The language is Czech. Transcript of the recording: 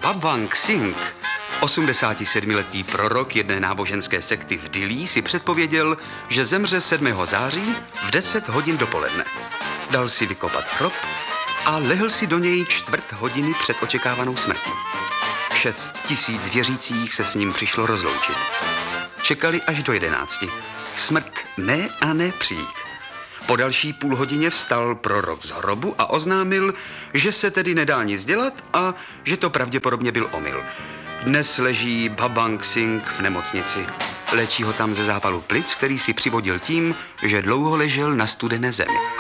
Babang Singh, 87letý prorok jedné náboženské sekty v Dillí, si předpověděl, že zemře 7. září v 10 hodin dopoledne. Dal si vykopat hrob a lehl si do něj 1/4 před očekávanou smrtí. 6 000 věřících se s ním přišlo rozloučit. Čekali až do 11. Smrt ne a ne přijít. Po další půlhodině vstal prorok z hrobu a oznámil, že se tedy nedá nic dělat a že to pravděpodobně byl omyl. Dnes leží Babang Singh v nemocnici. Léčí ho tam ze zápalu plic, který si přivodil tím, že dlouho ležel na studené zemi.